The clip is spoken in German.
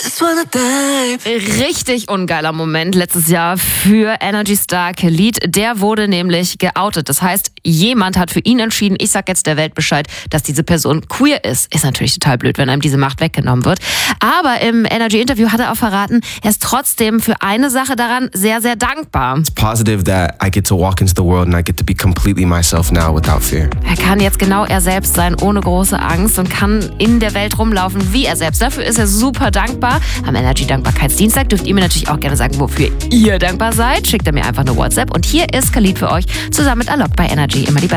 just wanna dive. Richtig ungeiler Moment letztes Jahr für Energy-Star Khalid. Der wurde nämlich geoutet. Das heißt, jemand hat für ihn entschieden, ich sag jetzt der Welt Bescheid, dass diese Person queer ist. Ist natürlich total blöd, wenn einem diese Macht weggenommen wird. Aber im Energy-Interview hat er auch verraten, er ist trotzdem für eine Sache daran sehr, sehr dankbar. It's positive that I get to walk into the world and I get to be completely myself now without fear. Er kann jetzt genau er selbst sein, ohne große Angst und kann in der Welt rumlaufen wie er selbst. Dafür ist er super dankbar. Am Energy-Dankbarkeitsdienstag dürft ihr mir natürlich auch gerne sagen, wofür ihr dankbar seid. Schickt er mir einfach eine WhatsApp. Und hier ist Khalid für euch zusammen mit Alok bei Energy. Immer die Beste.